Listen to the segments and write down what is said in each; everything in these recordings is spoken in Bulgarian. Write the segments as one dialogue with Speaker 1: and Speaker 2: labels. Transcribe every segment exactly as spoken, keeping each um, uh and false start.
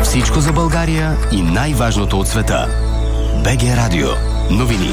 Speaker 1: Всичко за България и най-важното от света. БГ Радио. Новини.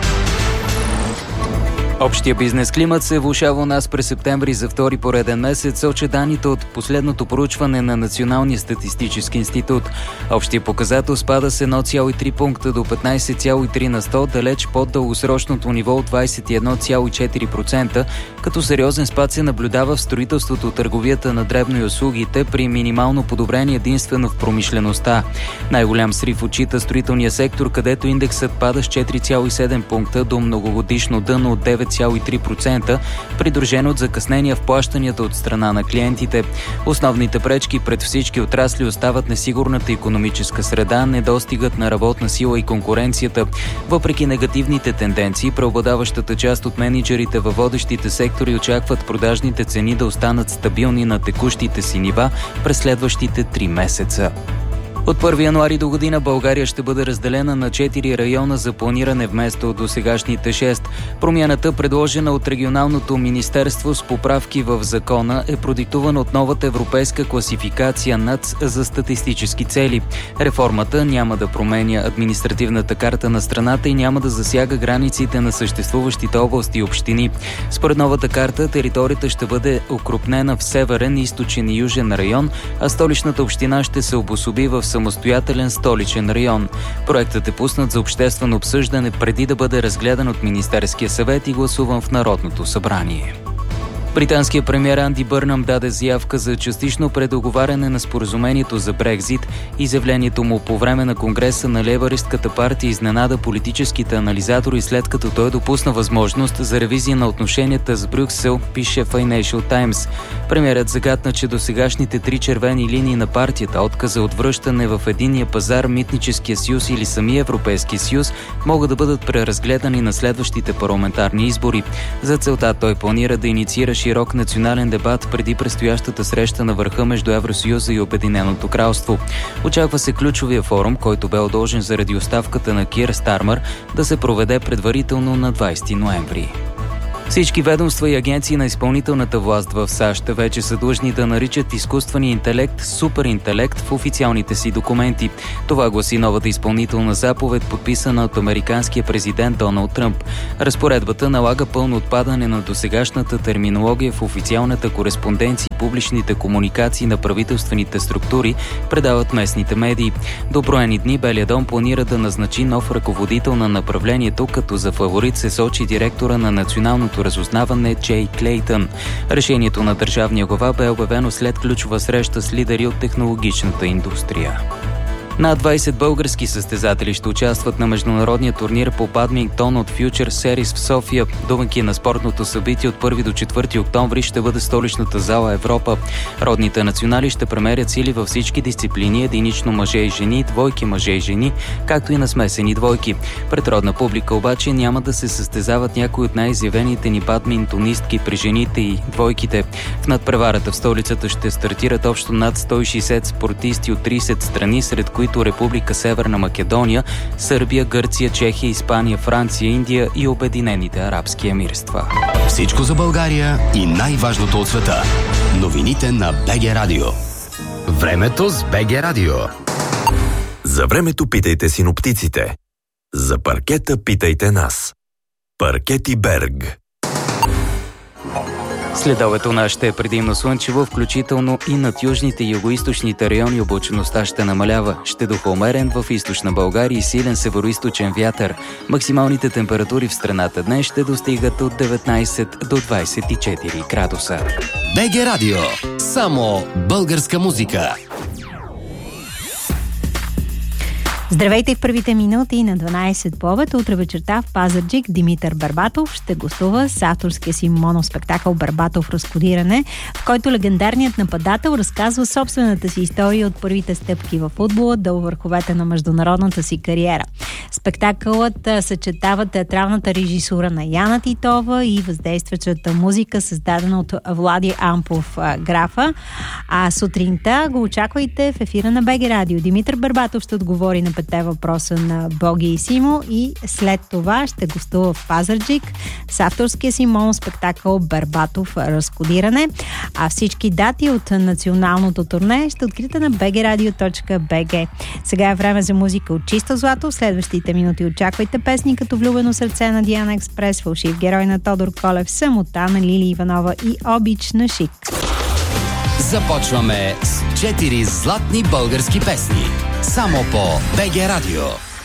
Speaker 2: Общия бизнес климат се влошава у нас през септември за втори пореден месец, сочи данните от последното проучване на Националния статистически институт. Общия показател спада с едно цяло и три пункта до петнайсет цяло и три на сто, далеч под дългосрочното ниво от двайсет и едно цяло и четири процента, като сериозен спад се наблюдава в строителството, търговията на дребно и услугите, при минимално подобрение единствено в промишлеността. Най-голям срив отчита строителния сектор, където индексът пада с четири цяло и седем пункта до многогодишно дъно от девет цяло и три процента, придружен от закъснения в плащанията от страна на клиентите. Основните пречки пред всички отрасли остават несигурната икономическа среда, недостигът на работна сила и конкуренцията. Въпреки негативните тенденции, преобладаващата част от мениджърите във водещите сектори очакват продажните цени да останат стабилни на текущите си нива през следващите три месеца. От първи януари до година България ще бъде разделена на четири района за планиране вместо досегашните шест. Промяната, предложена от Регионалното министерство с поправки в закона, е продиктувана от новата европейска класификация НАЦ за статистически цели. Реформата няма да променя административната карта на страната и няма да засяга границите на съществуващите области и общини. Според новата карта, територията ще бъде окрупнена в северен, източен и южен район, а столичната община ще се обособи в самостоятелен столичен район. Проектът е пуснат за обществено обсъждане преди да бъде разгледан от Министерския съвет и гласуван в Народното събрание. Британският премиер Анди Бърнъм даде заявка за частично предоговаряне на споразумението за Брекзит. Изявлението му по време на конгреса на лейбъристката партия изненада политическите анализатори, след като той допусна възможност за ревизия на отношенията с Брюксел, пише Financial Times. Премиерът загатна, че досегашните три червени линии на партията, отказа от връщане в единния пазар, митническия съюз или самия Европейски съюз, могат да бъдат преразгледани на следващите парламентарни избори. За целта той планира да инициира широк национален дебат преди предстоящата среща на върха между Евросъюза и Обединеното кралство. Очаква се ключовия форум, който бе отложен заради оставката на Кир Стармър, да се проведе предварително на двайсети ноември. Всички ведомства и агенции на изпълнителната власт в САЩ вече са длъжни да наричат изкуствения интелект суперинтелект в официалните си документи. Това гласи новата изпълнителна заповед, подписана от американския президент Доналд Тръмп. Разпоредбата налага пълно отпадане на досегашната терминология в официалната кореспонденция и публичните комуникации на правителствените структури, предават местните медии. До броени дни Белия дом планира да назначи нов ръководител на направлението, като за фаворит се сочи директора на националното разузнаване Джей Клейтън. Решението на държавния глава бе обявено след ключова среща с лидери от технологичната индустрия. Над двайсет български състезатели ще участват на международния турнир по бадминтон от Future Series в София. Домакин на спортното събитие от първи до четвърти октомври ще бъде столичната зала Европа. Родните национали ще премерят сили във всички дисциплини, единично мъже и жени, двойки мъже и жени, както и на смесени двойки. Пред родна публика обаче няма да се състезават някои от най-изявените ни бадминтонистки при жените и двойките. В надпреварата в столицата ще стартират общо над сто и шейсет спортисти от трийсет страни, сред които Република Северна Македония, Сърбия, Гърция, Чехия, Испания, Франция, Индия и Обединените арабски емирства.
Speaker 1: Всичко за България и най-важното от света. Новините на БГ Радио. Времето с БГ Радио.
Speaker 3: За времето питайте синоптиците. За паркета питайте нас. Паркети Берг.
Speaker 2: Следобед у нас ще е предимно слънчево, включително и над южните и югоизточните райони облачността ще намалява. Ще духа умерен в източна България и силен североизточен вятър. Максималните температури в страната днес ще достигат от деветнайсет до двайсет и четири градуса.
Speaker 1: БГ Радио. Само българска музика.
Speaker 4: Здравейте в първите минути на дванайсет по обед. Утре вечерта в Пазарджик Димитър Барбатов ще гостува с авторския си моноспектакъл Барбатов разкодиране, в който легендарният нападател разказва собствената си история от първите стъпки във футбола до върховете на международната си кариера. Спектакълът съчетава театралната режисура на Яна Титова и въздействащата музика, създадена от Влади Ампов графа. А сутринта го очаквайте в ефира на БГ Радио. Димитър Барбатов ще отговори на петте въпроса на Боги и Симо и след това ще гостува в Пазарджик с авторския си моноспектакъл Барбатов разкодиране. А всички дати от националното турне ще откриете на би джи радио точка би джи. Сега е време за музика от чисто злато. В следващите минути очаквайте песни като Влюбено сърце на Диана Експрес, Фалшив герой на Тодор Колев, Самота на Лили Иванова и Обич на Шик.
Speaker 1: Започваме с четири златни български песни. Само по би джи Радио.